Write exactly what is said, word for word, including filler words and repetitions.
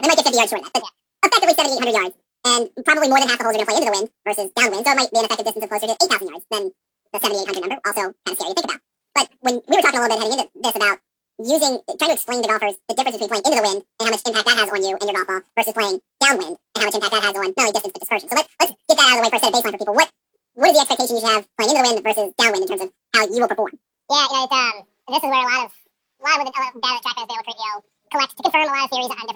They might get fifty yards short of that, but yeah. Effectively seventy, eight hundred yards. And probably more than half the holes are going to play into the wind versus downwind. So it might be an effective distance of closer to eight thousand yards than the seventy, eight hundred number. Also kind of scary to think about. But when we were talking a little bit heading into this about using, trying to explain to golfers the difference between playing into the wind and how much impact that has on you and your golf ball versus playing downwind and how much impact that has on not only distance but dispersion. So let's, let's get that out of the way for a set of baseline for people. What what is the expectation you should have playing into the wind versus downwind in terms of how you will perform? Yeah, you know, it's, um, this is where a lot of, a lot of the data that trackers, they will, you know, collect to confirm a lot of theories on different